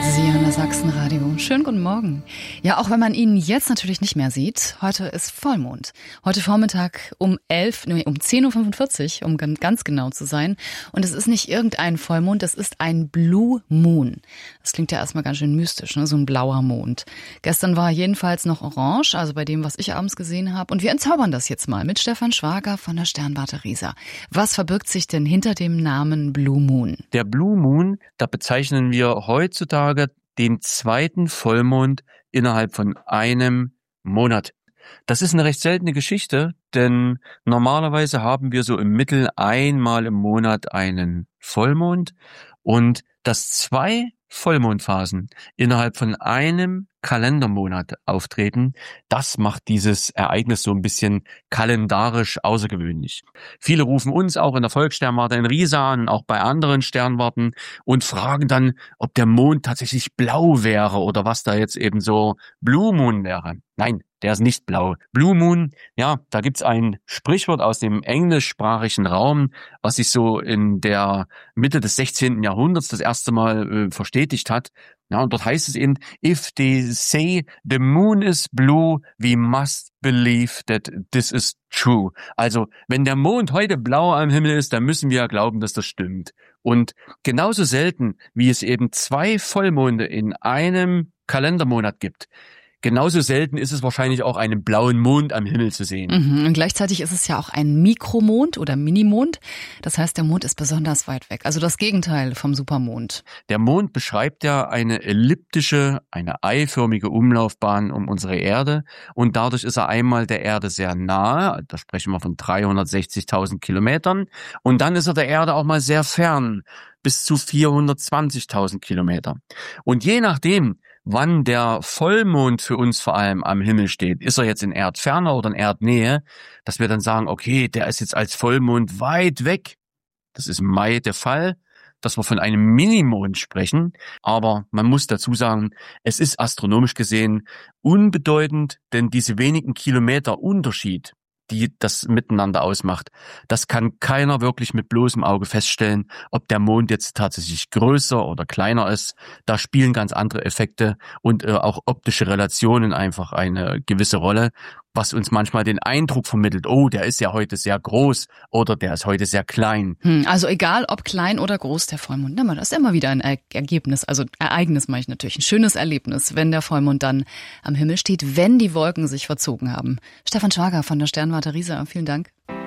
Sie hören das Sachsenradio. Schönen guten Morgen. Ja, auch wenn man ihn jetzt natürlich nicht mehr sieht, heute ist Vollmond. Heute Vormittag um 10:45 Uhr, um ganz genau zu sein. Und es ist nicht irgendein Vollmond, es ist ein Blue Moon. Das klingt ja erstmal ganz schön mystisch, ne? So ein blauer Mond. Gestern war er jedenfalls noch orange, also bei dem, was ich abends gesehen habe. Und wir entzaubern das jetzt mal mit Stefan Schwager von der Sternwarte Riesa. Was verbirgt sich denn hinter dem Namen Blue Moon? Der Blue Moon, da bezeichnen wir heutzutage den zweiten Vollmond innerhalb von einem Monat. Das ist eine recht seltene Geschichte, denn normalerweise haben wir so im Mittel einmal im Monat einen Vollmond, und dass zwei Vollmondphasen innerhalb von einem Kalendermonat auftreten, das macht dieses Ereignis so ein bisschen kalendarisch außergewöhnlich. Viele rufen uns auch in der Volkssternwarte in Riesa an und auch bei anderen Sternwarten und fragen dann, ob der Mond tatsächlich blau wäre oder was da jetzt eben so Blue Moon wäre. Nein, der ist nicht blau. Blue Moon, ja, da gibt's ein Sprichwort aus dem englischsprachigen Raum, was sich so in der Mitte des 16. Jahrhunderts das erste Mal verstetigt hat. Ja, und dort heißt es eben, if they say the moon is blue, we must believe that this is true. Also, wenn der Mond heute blau am Himmel ist, dann müssen wir glauben, dass das stimmt. Und genauso selten, wie es eben zwei Vollmonde in einem Kalendermonat gibt, genauso selten ist es wahrscheinlich auch einen blauen Mond am Himmel zu sehen. Und gleichzeitig ist es ja auch ein Mikromond oder Minimond. Das heißt, der Mond ist besonders weit weg. Also das Gegenteil vom Supermond. Der Mond beschreibt ja eine elliptische, eine eiförmige Umlaufbahn um unsere Erde. Und dadurch ist er einmal der Erde sehr nahe. Da sprechen wir von 360.000 Kilometern. Und dann ist er der Erde auch mal sehr fern, bis zu 420.000 Kilometer. Und je nachdem, wann der Vollmond für uns vor allem am Himmel steht, ist er jetzt in Erdferne oder in Erdnähe, dass wir dann sagen, okay, der ist jetzt als Vollmond weit weg. Das ist im Mai der Fall, dass wir von einem Minimond sprechen. Aber man muss dazu sagen, es ist astronomisch gesehen unbedeutend, denn diese wenigen Kilometer Unterschied, die das miteinander ausmacht, das kann keiner wirklich mit bloßem Auge feststellen, ob der Mond jetzt tatsächlich größer oder kleiner ist. Da spielen ganz andere Effekte und auch optische Relationen einfach eine gewisse Rolle, was uns manchmal den Eindruck vermittelt, oh, der ist ja heute sehr groß oder der ist heute sehr klein. Also egal, ob klein oder groß der Vollmond, das ist immer wieder ein Ergebnis, also Ereignis meine ich natürlich, ein schönes Erlebnis, wenn der Vollmond dann am Himmel steht, wenn die Wolken sich verzogen haben. Stefan Schwager von der Sternwarte Riesa, vielen Dank.